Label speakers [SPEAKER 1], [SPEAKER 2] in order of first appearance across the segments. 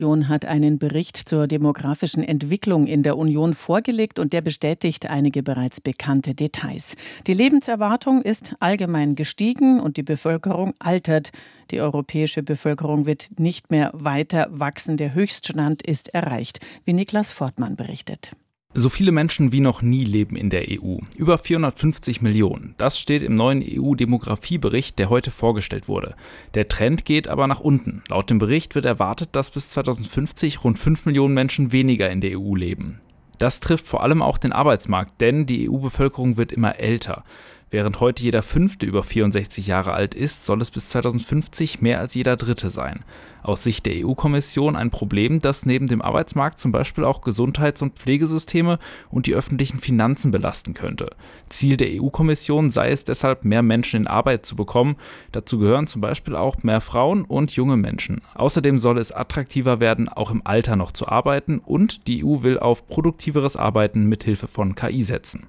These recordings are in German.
[SPEAKER 1] Die Union hat einen Bericht zur demografischen Entwicklung in der Union vorgelegt und der bestätigt einige bereits bekannte Details. Die Lebenserwartung ist allgemein gestiegen und die Bevölkerung altert. Die europäische Bevölkerung wird nicht mehr weiter wachsen. Der Höchststand ist erreicht, wie Niklas Fortmann berichtet.
[SPEAKER 2] So viele Menschen wie noch nie leben in der EU. Über 450 Millionen. Das steht im neuen EU-Demografiebericht, der heute vorgestellt wurde. Der Trend geht aber nach unten. Laut dem Bericht wird erwartet, dass bis 2050 rund 5 Millionen Menschen weniger in der EU leben. Das trifft vor allem auch den Arbeitsmarkt, denn die EU-Bevölkerung wird immer älter. Während heute jeder Fünfte über 64 Jahre alt ist, soll es bis 2050 mehr als jeder Dritte sein. Aus Sicht der EU-Kommission ein Problem, das neben dem Arbeitsmarkt zum Beispiel auch Gesundheits- und Pflegesysteme und die öffentlichen Finanzen belasten könnte. Ziel der EU-Kommission sei es deshalb, mehr Menschen in Arbeit zu bekommen. Dazu gehören zum Beispiel auch mehr Frauen und junge Menschen. Außerdem soll es attraktiver werden, auch im Alter noch zu arbeiten, und die EU will auf produktiveres Arbeiten mithilfe von KI setzen.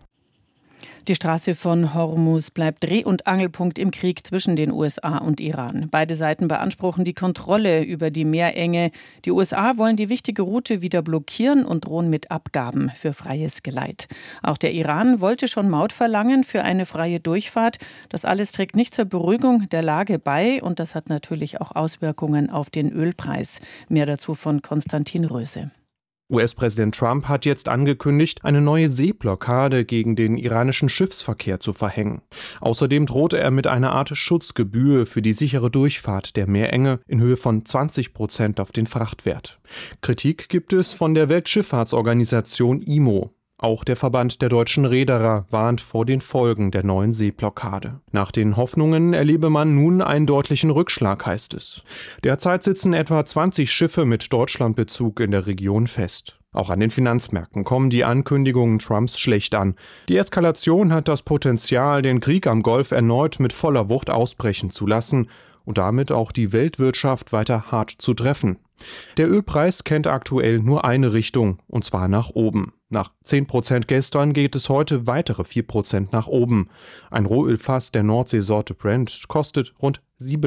[SPEAKER 1] Die Straße von Hormuz bleibt Dreh- und Angelpunkt im Krieg zwischen den USA und Iran. Beide Seiten beanspruchen die Kontrolle über die Meerenge. Die USA wollen die wichtige Route wieder blockieren und drohen mit Abgaben für freies Geleit. Auch der Iran wollte schon Maut verlangen für eine freie Durchfahrt. Das alles trägt nicht zur Beruhigung der Lage bei und das hat natürlich auch Auswirkungen auf den Ölpreis. Mehr dazu von Konstantin Röse.
[SPEAKER 3] US-Präsident Trump hat jetzt angekündigt, eine neue Seeblockade gegen den iranischen Schiffsverkehr zu verhängen. Außerdem drohte er mit einer Art Schutzgebühr für die sichere Durchfahrt der Meerenge in Höhe von 20% auf den Frachtwert. Kritik gibt es von der Weltschifffahrtsorganisation IMO. Auch der Verband der deutschen Reederer warnt vor den Folgen der neuen Seeblockade. Nach den Hoffnungen erlebe man nun einen deutlichen Rückschlag, heißt es. Derzeit sitzen etwa 20 Schiffe mit Deutschlandbezug in der Region fest. Auch an den Finanzmärkten kommen die Ankündigungen Trumps schlecht an. Die Eskalation hat das Potenzial, den Krieg am Golf erneut mit voller Wucht ausbrechen zu lassen und damit auch die Weltwirtschaft weiter hart zu treffen. Der Ölpreis kennt aktuell nur eine Richtung, und zwar nach oben. Nach 10% gestern geht es heute weitere 4% nach oben. Ein Rohölfass der Nordseesorte Brent kostet rund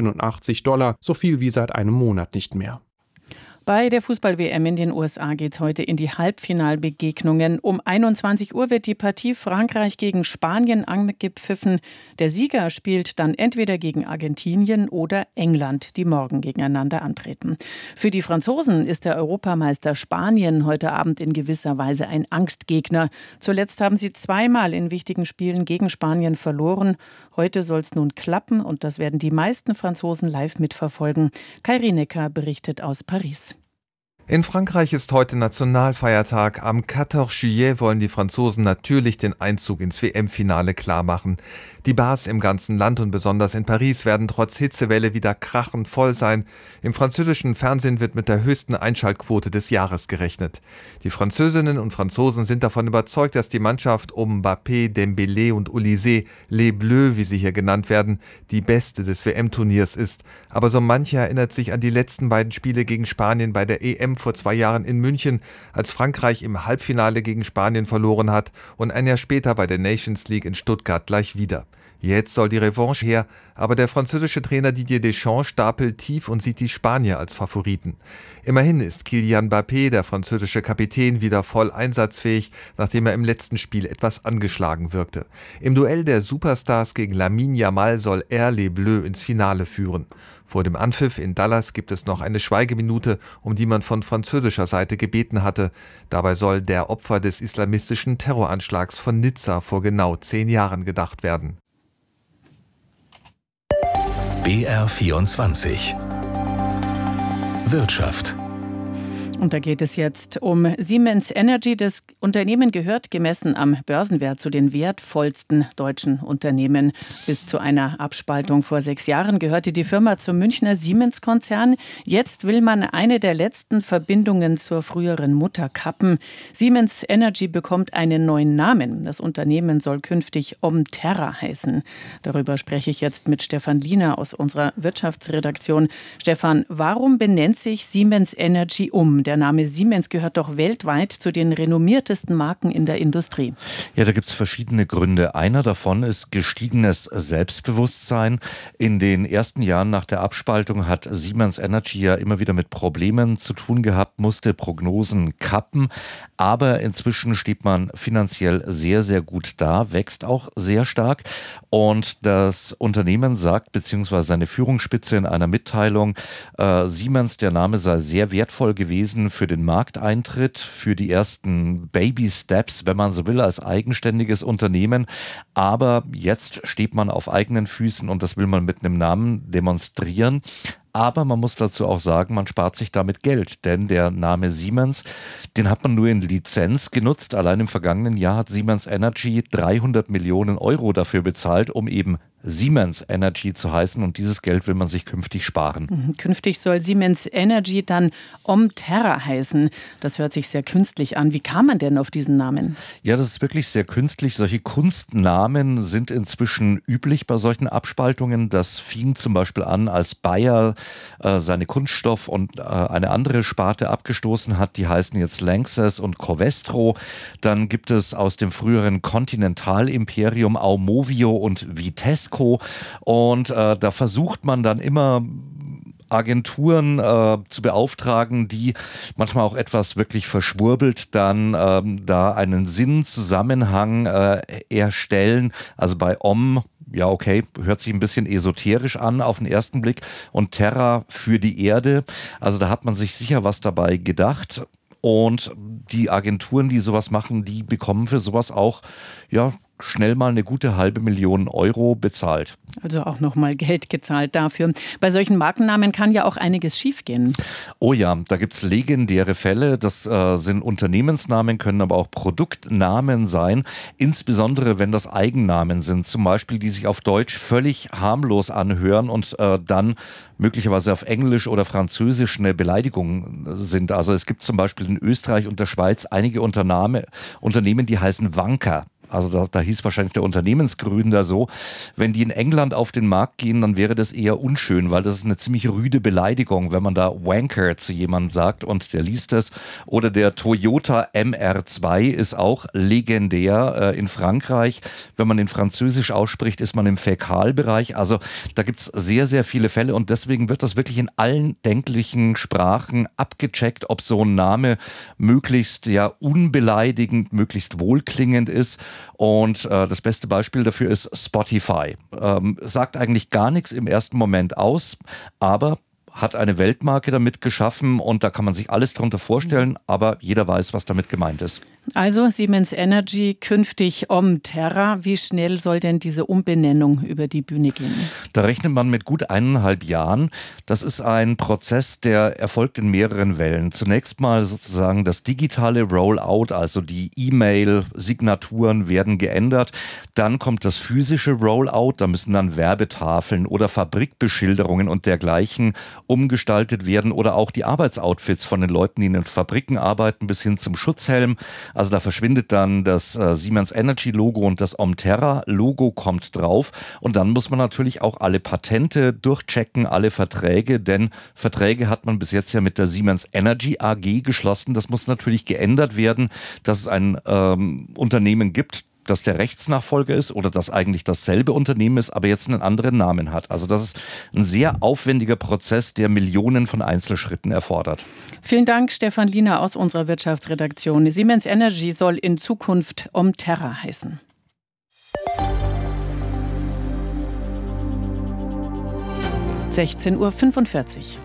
[SPEAKER 3] $87, so viel wie seit einem Monat nicht mehr.
[SPEAKER 1] Bei der Fußball-WM in den USA geht es heute in die Halbfinalbegegnungen. Um 21 Uhr wird die Partie Frankreich gegen Spanien angepfiffen. Der Sieger spielt dann entweder gegen Argentinien oder England, die morgen gegeneinander antreten. Für die Franzosen ist der Europameister Spanien heute Abend in gewisser Weise ein Angstgegner. Zuletzt haben sie zweimal in wichtigen Spielen gegen Spanien verloren. Heute soll es nun klappen und das werden die meisten Franzosen live mitverfolgen. Kai Rinecker berichtet aus Paris.
[SPEAKER 4] In Frankreich ist heute Nationalfeiertag. Am 14 Juillet wollen die Franzosen natürlich den Einzug ins WM-Finale klarmachen. Die Bars im ganzen Land und besonders in Paris werden trotz Hitzewelle wieder krachend voll sein. Im französischen Fernsehen wird mit der höchsten Einschaltquote des Jahres gerechnet. Die Französinnen und Franzosen sind davon überzeugt, dass die Mannschaft um Mbappé, Dembélé und Olysée, Les Bleus, wie sie hier genannt werden, die beste des WM-Turniers ist. Aber so mancher erinnert sich an die letzten beiden Spiele gegen Spanien bei der EM vor 2 Jahren in München, als Frankreich im Halbfinale gegen Spanien verloren hat und ein Jahr später bei der Nations League in Stuttgart gleich wieder. Jetzt soll die Revanche her, aber der französische Trainer Didier Deschamps stapelt tief und sieht die Spanier als Favoriten. Immerhin ist Kylian Mbappé, der französische Kapitän, wieder voll einsatzfähig, nachdem er im letzten Spiel etwas angeschlagen wirkte. Im Duell der Superstars gegen Lamine Yamal soll er Les Bleus ins Finale führen. Vor dem Anpfiff in Dallas gibt es noch eine Schweigeminute, um die man von französischer Seite gebeten hatte. Dabei soll der Opfer des islamistischen Terroranschlags von Nizza vor genau 10 Jahren gedacht werden.
[SPEAKER 5] BR24 Wirtschaft.
[SPEAKER 1] Und da geht es jetzt um Siemens Energy. Das Unternehmen gehört gemessen am Börsenwert zu den wertvollsten deutschen Unternehmen. Bis zu einer Abspaltung vor 6 Jahren gehörte die Firma zum Münchner Siemens-Konzern. Jetzt will man eine der letzten Verbindungen zur früheren Mutter kappen. Siemens Energy bekommt einen neuen Namen. Das Unternehmen soll künftig Omterra heißen. Darüber spreche ich jetzt mit Stefan Liener aus unserer Wirtschaftsredaktion. Stefan, warum benennt sich Siemens Energy um? Der Name Siemens gehört doch weltweit zu den renommiertesten Marken in der Industrie.
[SPEAKER 5] Ja, da gibt es verschiedene Gründe. Einer davon ist gestiegenes Selbstbewusstsein. In den ersten Jahren nach der Abspaltung hat Siemens Energy ja immer wieder mit Problemen zu tun gehabt, musste Prognosen kappen. Aber inzwischen steht man finanziell sehr, sehr gut da, wächst auch sehr stark. Und das Unternehmen sagt, beziehungsweise seine Führungsspitze in einer Mitteilung, Siemens, der Name sei sehr wertvoll gewesen für den Markteintritt, für die ersten Baby-Steps, wenn man so will, als eigenständiges Unternehmen. Aber jetzt steht man auf eigenen Füßen und das will man mit einem Namen demonstrieren. Aber man muss dazu auch sagen, man spart sich damit Geld, denn der Name Siemens, den hat man nur in Lizenz genutzt. Allein im vergangenen Jahr hat Siemens Energy 300 Millionen Euro dafür bezahlt, um eben Siemens Energy zu heißen, und dieses Geld will man sich künftig sparen.
[SPEAKER 1] Künftig soll Siemens Energy dann Omterra heißen. Das hört sich sehr künstlich an. Wie kam man denn auf diesen Namen?
[SPEAKER 5] Ja, das ist wirklich sehr künstlich. Solche Kunstnamen sind inzwischen üblich bei solchen Abspaltungen. Das fing zum Beispiel an, als Bayer seine Kunststoff- und eine andere Sparte abgestoßen hat. Die heißen jetzt Lanxess und Covestro. Dann gibt es aus dem früheren Continental-Imperium Aumovio und Vitesco. Und da versucht man dann immer Agenturen zu beauftragen, die manchmal auch etwas wirklich verschwurbelt dann da einen Sinnzusammenhang erstellen. Also bei ja, okay, hört sich ein bisschen esoterisch an auf den ersten Blick. Und Terra für die Erde. Also da hat man sich sicher was dabei gedacht. Und die Agenturen, die sowas machen, die bekommen für sowas auch, ja, schnell mal eine gute 500.000 Euro bezahlt.
[SPEAKER 1] Also auch nochmal Geld gezahlt dafür. Bei solchen Markennamen kann ja auch einiges schiefgehen.
[SPEAKER 5] Oh ja, da gibt's legendäre Fälle. Das sind Unternehmensnamen, können aber auch Produktnamen sein. Insbesondere, wenn das Eigennamen sind. Zum Beispiel, die sich auf Deutsch völlig harmlos anhören und dann möglicherweise auf Englisch oder Französisch eine Beleidigung sind. Also es gibt zum Beispiel in Österreich und der Schweiz einige Unternehmen, die heißen Wanker. Also da hieß wahrscheinlich der Unternehmensgründer so. Wenn die in England auf den Markt gehen, dann wäre das eher unschön, weil das ist eine ziemlich rüde Beleidigung, wenn man da Wanker zu jemandem sagt und der liest es. Oder der Toyota MR2 ist auch legendär in Frankreich. Wenn man in Französisch ausspricht, ist man im Fäkalbereich. Also da gibt's sehr, sehr viele Fälle und deswegen wird das wirklich in allen denklichen Sprachen abgecheckt, ob so ein Name möglichst ja unbeleidigend, möglichst wohlklingend ist. Und das beste Beispiel dafür ist Spotify. Sagt eigentlich gar nichts im ersten Moment aus, aber hat eine Weltmarke damit geschaffen und da kann man sich alles drunter vorstellen, aber jeder weiß, was damit gemeint ist.
[SPEAKER 1] Also Siemens Energy, künftig Omterra. Wie schnell soll denn diese Umbenennung über die Bühne gehen?
[SPEAKER 5] Da rechnet man mit gut 1,5 Jahren. Das ist ein Prozess, der erfolgt in mehreren Wellen. Zunächst mal sozusagen das digitale Rollout, also die E-Mail-Signaturen werden geändert. Dann kommt das physische Rollout, da müssen dann Werbetafeln oder Fabrikbeschilderungen und dergleichen umgestaltet werden oder auch die Arbeitsoutfits von den Leuten, die in den Fabriken arbeiten, bis hin zum Schutzhelm. Also da verschwindet dann das Siemens Energy Logo und das Omterra Logo kommt drauf. Und dann muss man natürlich auch alle Patente durchchecken, alle Verträge, denn Verträge hat man bis jetzt ja mit der Siemens Energy AG geschlossen. Das muss natürlich geändert werden, dass es ein Unternehmen gibt, dass der Rechtsnachfolger ist oder dass eigentlich dasselbe Unternehmen ist, aber jetzt einen anderen Namen hat. Also das ist ein sehr aufwendiger Prozess, der Millionen von Einzelschritten erfordert.
[SPEAKER 1] Vielen Dank, Stefan Liener aus unserer Wirtschaftsredaktion. Siemens Energy soll in Zukunft Omterra heißen. (16:45 Uhr).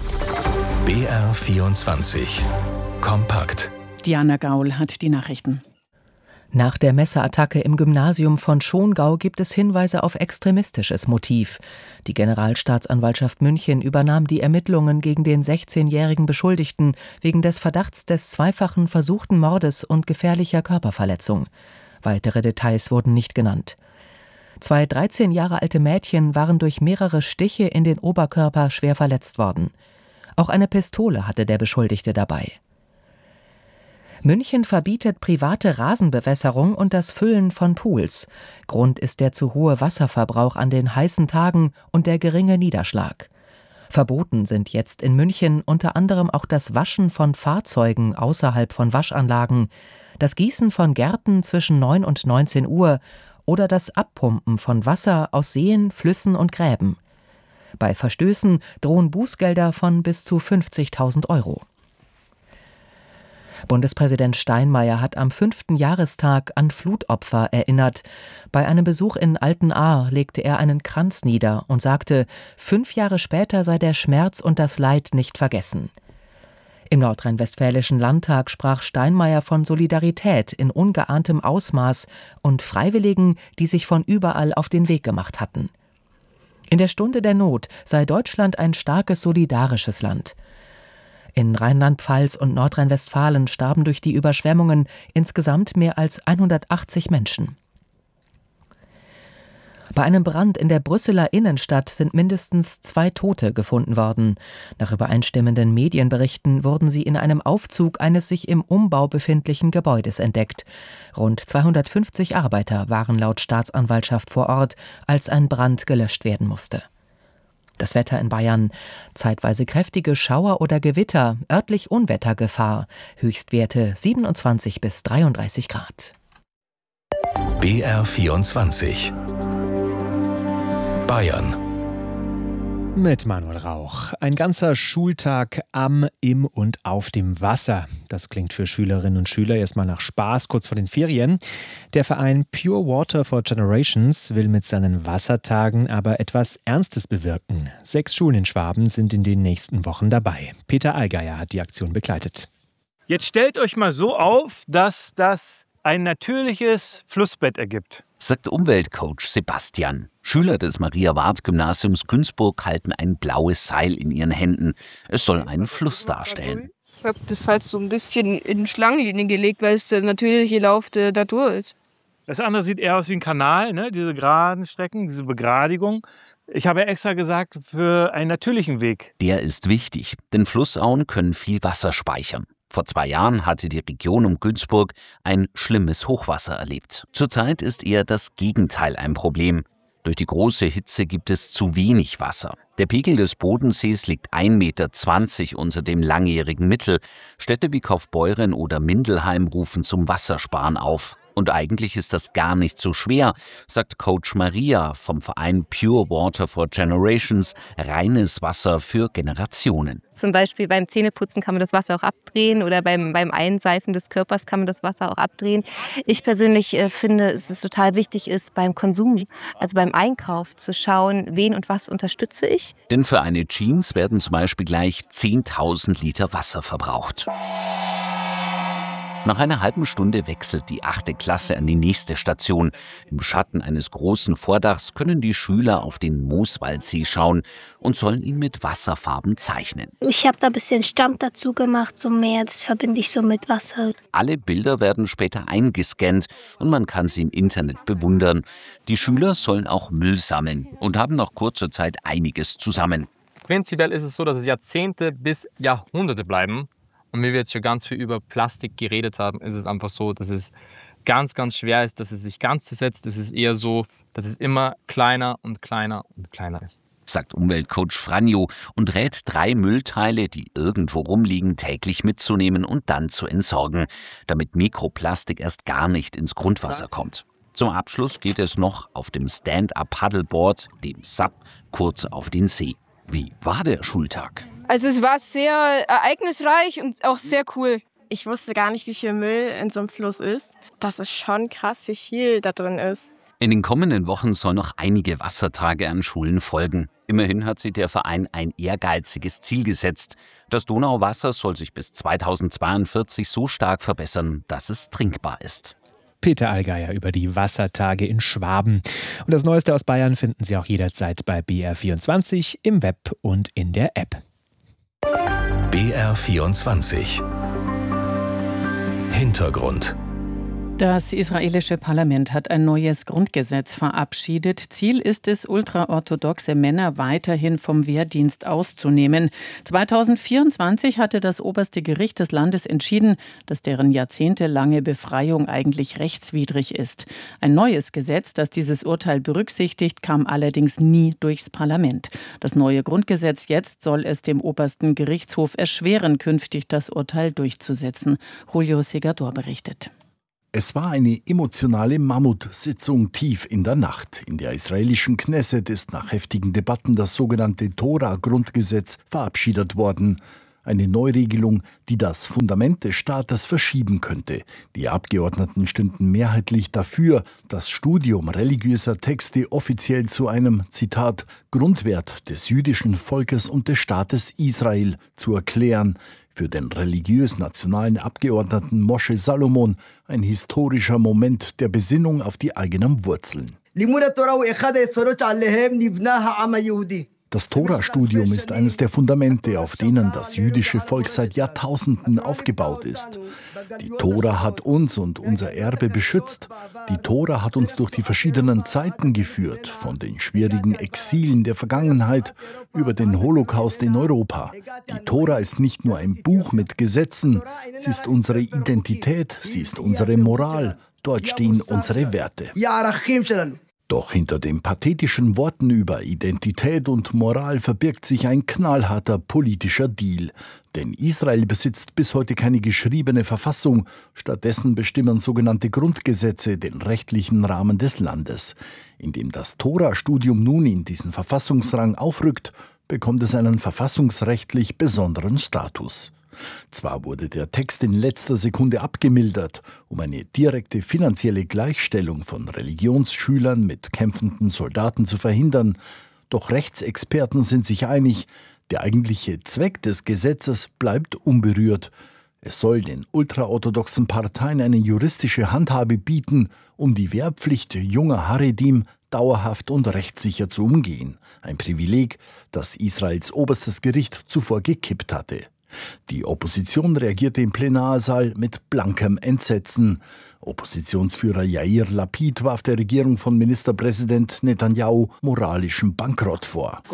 [SPEAKER 6] BR24 Kompakt.
[SPEAKER 1] Diana Gaul hat die Nachrichten.
[SPEAKER 7] Nach der Messerattacke im Gymnasium von Schongau gibt es Hinweise auf extremistisches Motiv. Die Generalstaatsanwaltschaft München übernahm die Ermittlungen gegen den 16-jährigen Beschuldigten wegen des Verdachts des zweifachen versuchten Mordes und gefährlicher Körperverletzung. Weitere Details wurden nicht genannt. 2 13 Jahre alte Mädchen waren durch mehrere Stiche in den Oberkörper schwer verletzt worden. Auch eine Pistole hatte der Beschuldigte dabei. München verbietet private Rasenbewässerung und das Füllen von Pools. Grund ist der zu hohe Wasserverbrauch an den heißen Tagen und der geringe Niederschlag. Verboten sind jetzt in München unter anderem auch das Waschen von Fahrzeugen außerhalb von Waschanlagen, das Gießen von Gärten zwischen 9 und 19 Uhr oder das Abpumpen von Wasser aus Seen, Flüssen und Gräben. Bei Verstößen drohen Bußgelder von bis zu 50.000 Euro. Bundespräsident Steinmeier hat am 5. Jahrestag an Flutopfer erinnert. Bei einem Besuch in Altenahr legte er einen Kranz nieder und sagte, 5 Jahre später sei der Schmerz und das Leid nicht vergessen. Im Nordrhein-Westfälischen Landtag sprach Steinmeier von Solidarität in ungeahntem Ausmaß und Freiwilligen, die sich von überall auf den Weg gemacht hatten. In der Stunde der Not sei Deutschland ein starkes, solidarisches Land. In Rheinland-Pfalz und Nordrhein-Westfalen starben durch die Überschwemmungen insgesamt mehr als 180 Menschen. Bei einem Brand in der Brüsseler Innenstadt sind mindestens 2 Tote gefunden worden. Nach übereinstimmenden Medienberichten wurden sie in einem Aufzug eines sich im Umbau befindlichen Gebäudes entdeckt. Rund 250 Arbeiter waren laut Staatsanwaltschaft vor Ort, als ein Brand gelöscht werden musste. Das Wetter in Bayern. Zeitweise kräftige Schauer oder Gewitter, örtlich Unwettergefahr. Höchstwerte 27 bis 33 Grad.
[SPEAKER 6] BR24 Bayern.
[SPEAKER 8] Mit Manuel Rauch. Ein ganzer Schultag am, im und auf dem Wasser. Das klingt für Schülerinnen und Schüler erstmal nach Spaß kurz vor den Ferien. Der Verein Pure Water for Generations will mit seinen Wassertagen aber etwas Ernstes bewirken. 6 Schulen in Schwaben sind in den nächsten Wochen dabei. Peter Allgeier hat die Aktion begleitet.
[SPEAKER 9] Jetzt stellt euch mal so auf, dass das ein natürliches Flussbett ergibt,
[SPEAKER 10] sagt Umweltcoach Sebastian. Schüler des Maria-Ward-Gymnasiums Günzburg halten ein blaues Seil in ihren Händen. Es soll einen Fluss darstellen.
[SPEAKER 11] Ich habe das halt so ein bisschen in Schlangenlinien gelegt, weil es der natürliche Lauf der Natur ist.
[SPEAKER 9] Das andere sieht eher aus wie ein Kanal, ne? Diese geraden Strecken, diese Begradigung. Ich habe extra gesagt, für einen natürlichen Weg.
[SPEAKER 10] Der ist wichtig, denn Flussauen können viel Wasser speichern. Vor 2 Jahren hatte die Region um Günzburg ein schlimmes Hochwasser erlebt. Zurzeit ist eher das Gegenteil ein Problem. Durch die große Hitze gibt es zu wenig Wasser. Der Pegel des Bodensees liegt 1,20 Meter unter dem langjährigen Mittel. Städte wie Kaufbeuren oder Mindelheim rufen zum Wassersparen auf. Und eigentlich ist das gar nicht so schwer, sagt Coach Maria vom Verein Pure Water for Generations, reines Wasser für Generationen.
[SPEAKER 12] Zum Beispiel beim Zähneputzen kann man das Wasser auch abdrehen oder beim Einseifen des Körpers kann man das Wasser auch abdrehen. Ich persönlich finde, dass es total wichtig ist beim Konsum, also beim Einkauf, zu schauen, wen und was unterstütze ich.
[SPEAKER 10] Denn für eine Jeans werden zum Beispiel gleich 10.000 Liter Wasser verbraucht. Nach einer halben Stunde wechselt die 8. Klasse an die nächste Station. Im Schatten eines großen Vordachs können die Schüler auf den Mooswaldsee schauen und sollen ihn mit Wasserfarben zeichnen.
[SPEAKER 13] Ich habe da ein bisschen Stamm dazu gemacht, so Meer, das verbinde ich so mit Wasser.
[SPEAKER 10] Alle Bilder werden später eingescannt und man kann sie im Internet bewundern. Die Schüler sollen auch Müll sammeln und haben nach kurzer Zeit einiges zusammen.
[SPEAKER 14] Prinzipiell ist es so, dass es Jahrzehnte bis Jahrhunderte bleiben. Und wie wir jetzt schon ganz viel über Plastik geredet haben, ist es einfach so, dass es ganz, ganz schwer ist, dass es sich ganz zersetzt. Es ist eher so, dass es immer kleiner und kleiner und kleiner ist.
[SPEAKER 10] Sagt Umweltcoach Franjo und rät 3 Müllteile, die irgendwo rumliegen, täglich mitzunehmen und dann zu entsorgen, damit Mikroplastik erst gar nicht ins Grundwasser kommt. Zum Abschluss geht es noch auf dem Stand-Up-Paddleboard, dem SUP, kurz auf den See. Wie war der Schultag?
[SPEAKER 11] Also es war sehr ereignisreich und auch sehr cool.
[SPEAKER 15] Ich wusste gar nicht, wie viel Müll in so einem Fluss ist. Das ist schon krass, wie viel da drin ist.
[SPEAKER 10] In den kommenden Wochen sollen noch einige Wassertage an Schulen folgen. Immerhin hat sich der Verein ein ehrgeiziges Ziel gesetzt. Das Donauwasser soll sich bis 2042 so stark verbessern, dass es trinkbar ist.
[SPEAKER 8] Peter Allgeier über die Wassertage in Schwaben. Und das Neueste aus Bayern finden Sie auch jederzeit bei BR24 im Web und in der App.
[SPEAKER 6] BR24 Hintergrund.
[SPEAKER 1] Das israelische Parlament hat ein neues Grundgesetz verabschiedet. Ziel ist es, ultraorthodoxe Männer weiterhin vom Wehrdienst auszunehmen. 2024 hatte das oberste Gericht des Landes entschieden, dass deren jahrzehntelange Befreiung eigentlich rechtswidrig ist. Ein neues Gesetz, das dieses Urteil berücksichtigt, kam allerdings nie durchs Parlament. Das neue Grundgesetz jetzt soll es dem obersten Gerichtshof erschweren, künftig das Urteil durchzusetzen. Julio Segador berichtet.
[SPEAKER 16] Es war eine emotionale Mammutsitzung tief in der Nacht. In der israelischen Knesset ist nach heftigen Debatten das sogenannte Tora-Grundgesetz verabschiedet worden. Eine Neuregelung, die das Fundament des Staates verschieben könnte. Die Abgeordneten stimmten mehrheitlich dafür, das Studium religiöser Texte offiziell zu einem, Zitat, Grundwert des jüdischen Volkes und des Staates Israel zu erklären. Für den religiös-nationalen Abgeordneten Moshe Salomon ein historischer Moment der Besinnung auf die eigenen Wurzeln. Das Tora-Studium ist eines der Fundamente, auf denen das jüdische Volk seit Jahrtausenden aufgebaut ist. Die Tora hat uns und unser Erbe beschützt. Die Tora hat uns durch die verschiedenen Zeiten geführt, von den schwierigen Exilen der Vergangenheit über den Holocaust in Europa. Die Tora ist nicht nur ein Buch mit Gesetzen, sie ist unsere Identität, sie ist unsere Moral. Dort stehen unsere Werte. Doch hinter den pathetischen Worten über Identität und Moral verbirgt sich ein knallharter politischer Deal. Denn Israel besitzt bis heute keine geschriebene Verfassung. Stattdessen bestimmen sogenannte Grundgesetze den rechtlichen Rahmen des Landes. Indem das Tora-Studium nun in diesen Verfassungsrang aufrückt, bekommt es einen verfassungsrechtlich besonderen Status. Zwar wurde der Text in letzter Sekunde abgemildert, um eine direkte finanzielle Gleichstellung von Religionsschülern mit kämpfenden Soldaten zu verhindern, doch Rechtsexperten sind sich einig, der eigentliche Zweck des Gesetzes bleibt unberührt. Es soll den ultraorthodoxen Parteien eine juristische Handhabe bieten, um die Wehrpflicht junger Haredim dauerhaft und rechtssicher zu umgehen. Ein Privileg, das Israels oberstes Gericht zuvor gekippt hatte. Die Opposition reagierte im Plenarsaal mit blankem Entsetzen. Oppositionsführer Yair Lapid warf der Regierung von Ministerpräsident Netanyahu moralischen Bankrott vor.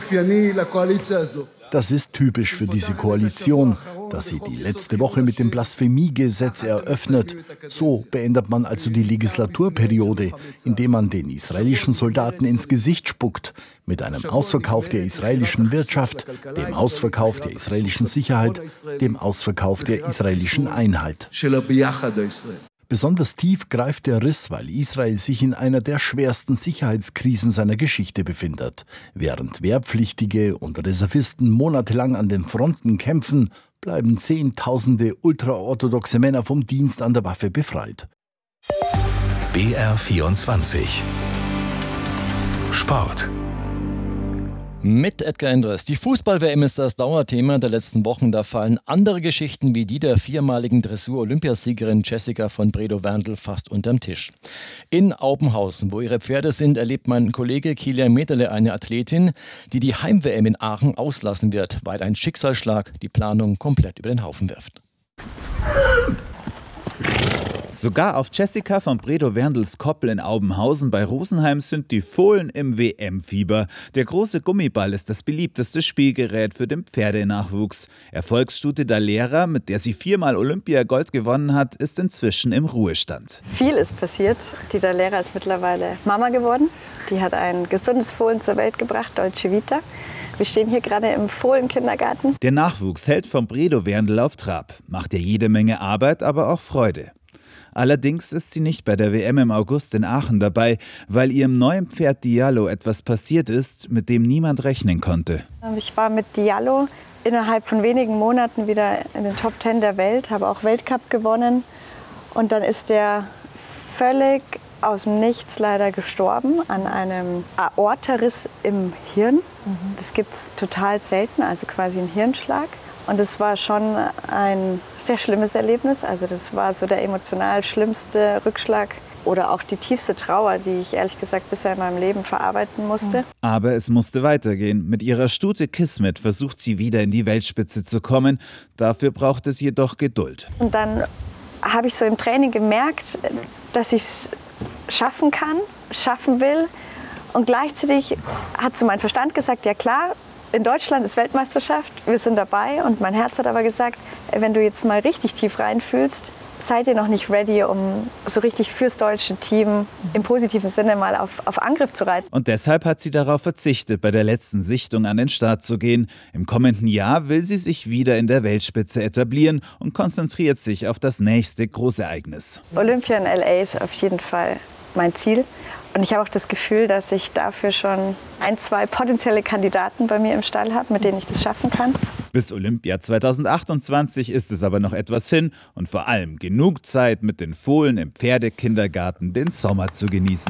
[SPEAKER 16] Das ist typisch für diese Koalition, dass sie die letzte Woche mit dem Blasphemiegesetz eröffnet. So beendet man also die Legislaturperiode, indem man den israelischen Soldaten ins Gesicht spuckt, mit einem Ausverkauf der israelischen Wirtschaft, dem Ausverkauf der israelischen Sicherheit, dem Ausverkauf der israelischen Einheit. Besonders tief greift der Riss, weil Israel sich in einer der schwersten Sicherheitskrisen seiner Geschichte befindet. Während Wehrpflichtige und Reservisten monatelang an den Fronten kämpfen, bleiben Zehntausende ultraorthodoxe Männer vom Dienst an der Waffe befreit.
[SPEAKER 6] BR24 Sport.
[SPEAKER 17] Mit Edgar Endres. Die Fußball-WM ist das Dauerthema der letzten Wochen. Da fallen andere Geschichten wie die der viermaligen Dressur-Olympiasiegerin Jessica von Bredow-Werndl fast unterm Tisch. In Aubenhausen, wo ihre Pferde sind, erlebt mein Kollege Kilian Meterle eine Athletin, die die Heim-WM in Aachen auslassen wird, weil ein Schicksalsschlag die Planung komplett über den Haufen wirft.
[SPEAKER 18] Sogar auf Jessica von Bredow-Werndls Koppel in Aubenhausen bei Rosenheim sind die Fohlen im WM-Fieber. Der große Gummiball ist das beliebteste Spielgerät für den Pferdenachwuchs. Erfolgsstute Dalera, mit der sie 4-mal Olympiagold gewonnen hat, ist inzwischen im Ruhestand.
[SPEAKER 19] Viel ist passiert. Die Dalera ist mittlerweile Mama geworden. Die hat ein gesundes Fohlen zur Welt gebracht, Dolce Vita. Wir stehen hier gerade im Fohlenkindergarten.
[SPEAKER 18] Der Nachwuchs hält von Bredow-Werndl auf Trab. Macht ihr jede Menge Arbeit, aber auch Freude. Allerdings ist sie nicht bei der WM im August in Aachen dabei, weil ihrem neuen Pferd Diallo etwas passiert ist, mit dem niemand rechnen konnte.
[SPEAKER 19] Ich war mit Diallo innerhalb von wenigen Monaten wieder in den Top 10 der Welt, habe auch Weltcup gewonnen. Und dann ist der völlig aus dem Nichts leider gestorben an einem Aortariss im Hirn. Das gibt es total selten, also quasi ein Hirnschlag. Und es war schon ein sehr schlimmes Erlebnis. Also das war so der emotional schlimmste Rückschlag oder auch die tiefste Trauer, die ich ehrlich gesagt bisher in meinem Leben verarbeiten musste.
[SPEAKER 18] Aber es musste weitergehen. Mit ihrer Stute Kismet versucht sie wieder in die Weltspitze zu kommen. Dafür braucht es jedoch Geduld.
[SPEAKER 19] Und dann habe ich so im Training gemerkt, dass ich es schaffen kann, schaffen will. Und gleichzeitig hat so mein Verstand gesagt, ja klar, in Deutschland ist Weltmeisterschaft, wir sind dabei. Und mein Herz hat aber gesagt, wenn du jetzt mal richtig tief reinfühlst, seid ihr noch nicht ready, um so richtig fürs deutsche Team im positiven Sinne mal auf Angriff zu reiten.
[SPEAKER 18] Und deshalb hat sie darauf verzichtet, bei der letzten Sichtung an den Start zu gehen. Im kommenden Jahr will sie sich wieder in der Weltspitze etablieren und konzentriert sich auf das nächste Großereignis.
[SPEAKER 19] Olympia in LA ist auf jeden Fall mein Ziel. Und ich habe auch das Gefühl, dass ich dafür schon 1, 2 potenzielle Kandidaten bei mir im Stall habe, mit denen ich das schaffen kann.
[SPEAKER 18] Bis Olympia 2028 ist es aber noch etwas hin und vor allem genug Zeit, mit den Fohlen im Pferdekindergarten den Sommer zu genießen.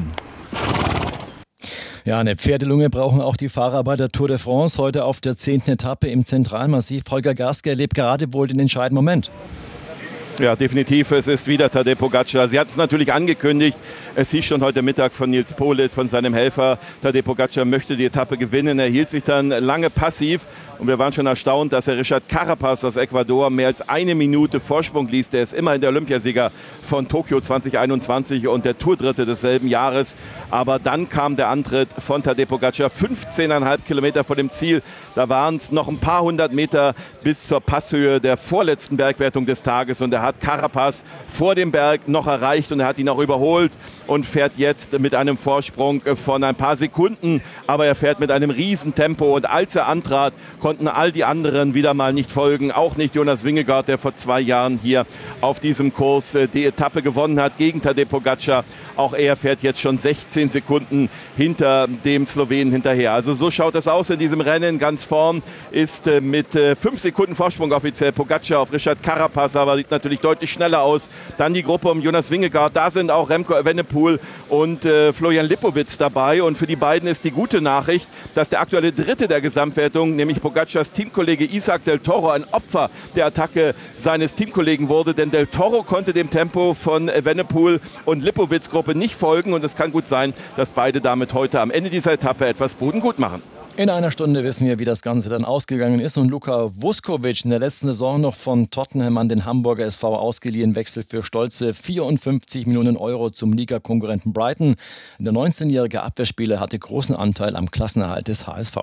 [SPEAKER 17] Ja, eine Pferdelunge brauchen auch die Fahrer bei der Tour de France. Heute auf der 10. Etappe im Zentralmassiv. Holger Gaske erlebt gerade wohl den entscheidenden Moment.
[SPEAKER 20] Ja, definitiv. Es ist wieder Tadej Pogačar. Sie hat es natürlich angekündigt. Es hieß schon heute Mittag von Nils Politt, von seinem Helfer, Tadej Pogačar möchte die Etappe gewinnen. Er hielt sich dann lange passiv. Und wir waren schon erstaunt, dass er Richard Carapaz aus Ecuador mehr als 1 Minute Vorsprung ließ. Der ist immerhin der Olympiasieger von Tokio 2021 und der Tourdritte desselben Jahres. Aber dann kam der Antritt von Tadej Pogačar, 15,5 Kilometer vor dem Ziel. Da waren es noch ein paar hundert Meter bis zur Passhöhe der vorletzten Bergwertung des Tages. Und er hat Carapaz vor dem Berg noch erreicht und er hat ihn auch überholt und fährt jetzt mit einem Vorsprung von ein paar Sekunden. Aber er fährt mit einem riesen Tempo und als er antrat, konnten all die anderen wieder mal nicht folgen. Auch nicht Jonas Vingegaard, der vor 2 Jahren hier auf diesem Kurs die Etappe gewonnen hat gegen Tadej Pogačar. Auch er fährt jetzt schon 16 Sekunden hinter dem Slowenen hinterher. Also so schaut es aus in diesem Rennen. Ganz vorn ist mit 5 Sekunden Vorsprung offiziell Pogačar auf Richard Carapaz, aber sieht natürlich deutlich schneller aus. Dann die Gruppe um Jonas Vingegaard. Da sind auch Remco Evenepoel und Florian Lipowitz dabei. Und für die beiden ist die gute Nachricht, dass der aktuelle Dritte der Gesamtwertung, nämlich Pogačars Teamkollege Isaac Del Toro, ein Opfer der Attacke seines Teamkollegen wurde. Denn Del Toro konnte dem Tempo von Evenepoel und Lipowitz Gruppe nicht folgen. Und es kann gut sein, dass beide damit heute am Ende dieser Etappe etwas Boden gut machen.
[SPEAKER 17] In einer Stunde wissen wir, wie das Ganze dann ausgegangen ist. Und Luka Vuskovic, in der letzten Saison noch von Tottenham an den Hamburger SV ausgeliehen, wechselt für stolze 54 Millionen Euro zum Ligakonkurrenten Brighton. Der 19-jährige Abwehrspieler hatte großen Anteil am Klassenerhalt des HSV.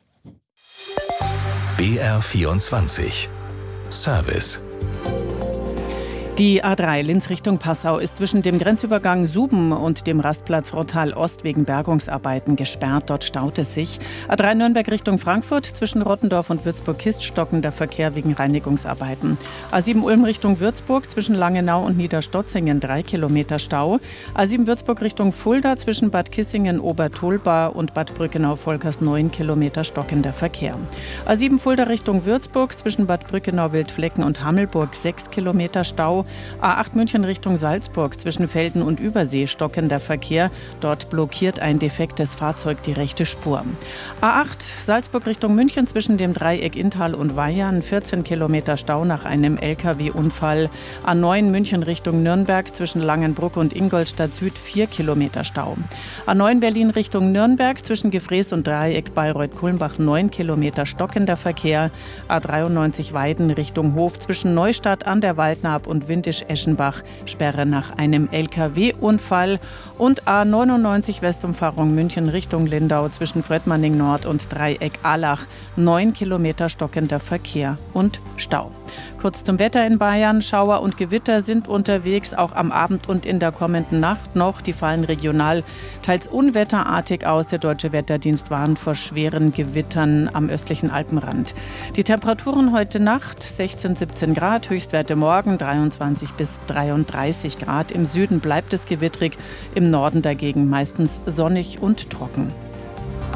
[SPEAKER 6] BR24 Service.
[SPEAKER 1] Die A3 Linz Richtung Passau ist zwischen dem Grenzübergang Suben und dem Rastplatz Rottal Ost wegen Bergungsarbeiten gesperrt. Dort staut es sich. A3 Nürnberg Richtung Frankfurt zwischen Rottendorf und Würzburg-Kist stockender Verkehr wegen Reinigungsarbeiten. A7 Ulm Richtung Würzburg zwischen Langenau und Niederstotzingen 3 Kilometer Stau. A7 Würzburg Richtung Fulda zwischen Bad Kissingen, Obertolba und Bad Brückenau-Volkers 9 Kilometer stockender Verkehr. A7 Fulda Richtung Würzburg zwischen Bad Brückenau-Wildflecken und Hammelburg 6 Kilometer Stau. A8 München Richtung Salzburg zwischen Velden und Übersee stockender Verkehr. Dort blockiert ein defektes Fahrzeug die rechte Spur. A8 Salzburg Richtung München zwischen dem Dreieck Inntal und Weihern 14 Kilometer Stau nach einem LKW-Unfall. A9 München Richtung Nürnberg zwischen Langenbruck und Ingolstadt Süd 4 Kilometer Stau. A9 Berlin Richtung Nürnberg zwischen Gefrees und Dreieck Bayreuth-Kulmbach 9 Kilometer stockender Verkehr. A93 Weiden Richtung Hof zwischen Neustadt an der Waldnaab und Windisch-Eschenbach, Sperre nach einem LKW-Unfall. Und A99 Westumfahrung München Richtung Lindau zwischen Fröttmanning Nord und Dreieck Allach 9 Kilometer stockender Verkehr und Stau. Kurz zum Wetter in Bayern. Schauer und Gewitter sind unterwegs, auch am Abend und in der kommenden Nacht noch. Die fallen regional teils unwetterartig aus. Der Deutsche Wetterdienst warnt vor schweren Gewittern am östlichen Alpenrand. Die Temperaturen heute Nacht 16, 17 Grad, Höchstwerte morgen 23 bis 33 Grad. Im Süden bleibt es gewittrig, im Norden dagegen meistens sonnig und trocken.